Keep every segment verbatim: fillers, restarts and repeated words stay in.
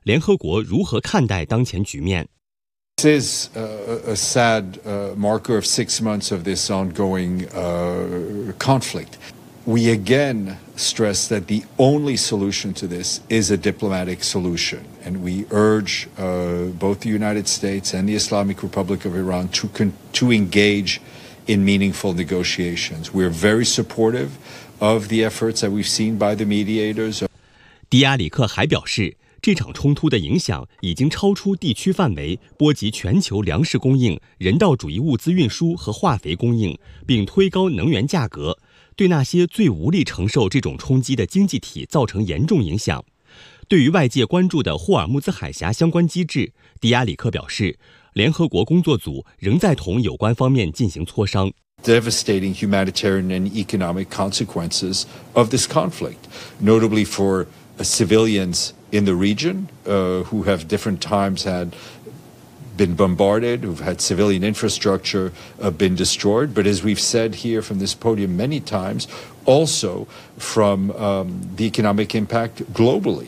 联合国如何看待当前局面。 This is a, a sad uh, marker of six months of this ongoing uh, conflict. We again stress that the only solution to this is a diplomatic solution, and we urge uh, both the United States and the Islamic Republic of Iran to con- to engage in meaningful negotiations. We're very supportive of the efforts that we've seen by the mediators. 迪亚里克还表示，这场冲突的影响已经超出地区范围，波及全球粮食供应、人道主义物资运输和化肥供应，并推高能源价格，对那些最无力承受这种冲击的经济体造成严重影响。对于外界关注的霍尔木兹海峡相关机制，迪亚里克表示，联合国工作组仍在同有关方面进行磋商。 Devastating humanitarian and economic consequences of this conflict, notably for uh, civilians in the region uh, who have different times had been bombarded, who've had civilian infrastructure uh, been destroyed, but as we've said here from this podium many times, also from um, the economic impact globally.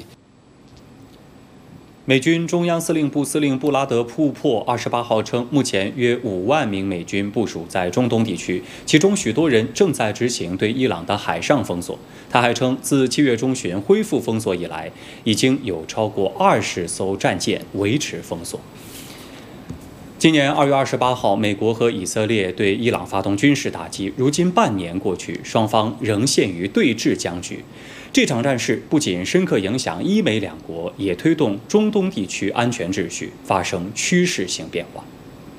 美军中央司令部司令布拉德·普珀二十八号称，目前约五万名美军部署在中东地区，其中许多人正在执行对伊朗的海上封锁。他还称，自七月中旬恢复封锁以来，已经有超过二十艘战舰维持封锁。今年二月二十八号，美国和以色列对伊朗发动军事打击，如今半年过去，双方仍陷于对峙僵局。这场战事不仅深刻影响伊美两国，也推动中东地区安全秩序发生趋势性变化。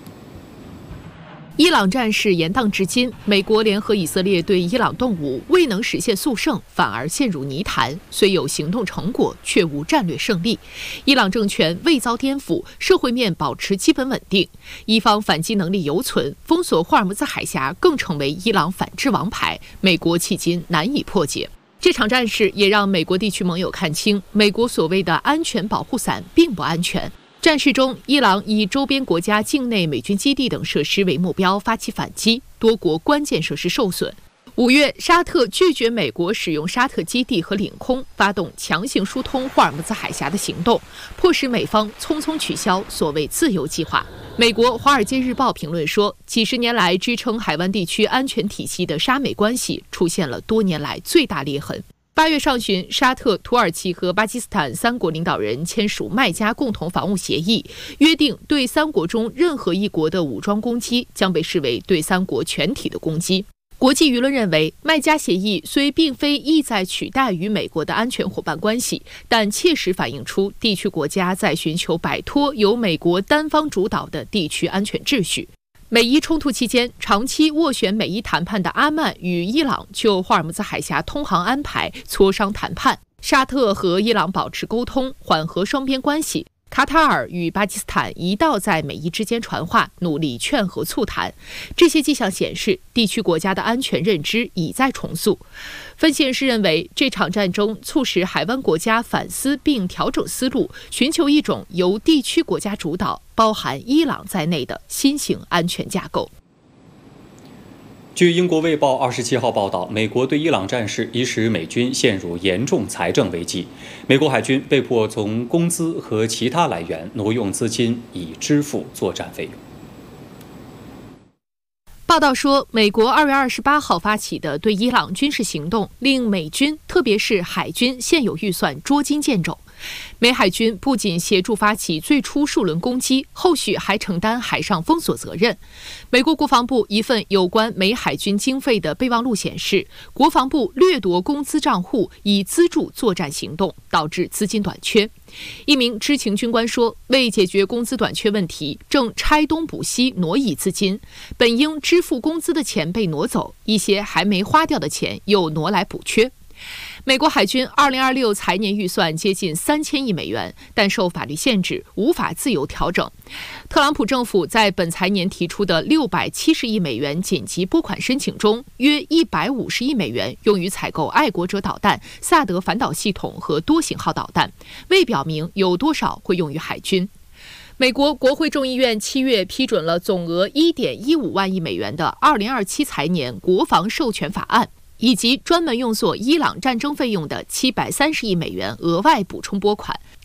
伊朗战事延宕至今，美国联合以色列对伊朗动武未能实现速胜，反而陷入泥潭。虽有行动成果，却无战略胜利。伊朗政权未遭颠覆，社会面保持基本稳定，伊方反击能力犹存，封锁霍尔木兹海峡更成为伊朗反制王牌，美国迄今难以破解。这场战事也让美国地区盟友看清，美国所谓的安全保护伞并不安全。战事中，伊朗以周边国家境内美军基地等设施为目标发起反击，多国关键设施受损。五月，沙特拒绝美国使用沙特基地和领空，发动强行疏通霍尔木兹海峡的行动，迫使美方匆匆取消所谓自由计划。美国《华尔街日报》评论说，几十年来支撑海湾地区安全体系的沙美关系出现了多年来最大裂痕。八月上旬，沙特、土耳其和巴基斯坦三国领导人签署麦加共同防务协议，约定对三国中任何一国的武装攻击将被视为对三国全体的攻击。国际舆论认为，麦加协议虽并非意在取代与美国的安全伙伴关系，但切实反映出地区国家在寻求摆脱由美国单方主导的地区安全秩序。美伊冲突期间，长期斡旋美伊谈判的阿曼与伊朗就霍尔木兹海峡通航安排磋商谈判，沙特和伊朗保持沟通，缓和双边关系。卡塔尔与巴基斯坦一道在美伊之间传话，努力劝和促谈。这些迹象显示，地区国家的安全认知已在重塑。分析人士认为，这场战争促使海湾国家反思并调整思路，寻求一种由地区国家主导，包含伊朗在内的新型安全架构。 据英国《卫报》二十七号报道，美国对伊朗战事已使美军陷入严重财政危机，美国海军被迫从工资和其他来源挪用资金以支付作战费用。 报道说，美国二月二十八号发起的对伊朗军事行动，令美军特别是海军现有预算捉襟见肘。美海军不仅协助发起最初数轮攻击，后续还承担海上封锁责任。美国国防部一份有关美海军经费的备忘录显示，国防部掠夺工资账户以资助作战行动，导致资金短缺。一名知情军官说，为解决工资短缺问题，正拆东补西挪移资金，本应支付工资的钱被挪走，一些还没花掉的钱又挪来补缺。美国海军二零二六财年预算接近三千亿美元，但受法律限制，无法自由调整。特朗普政府在本财年提出的六百七十亿美元紧急拨款申请中，约一百五十亿美元用于采购爱国者导弹、萨德反导系统和多型号导弹，未表明有多少会用于海军。美国国会众议院七月批准了总额一点一五万亿美元的二零二七财年国防授权法案，以及专门用作伊朗战争费用的七百三十亿美元额外补充拨款，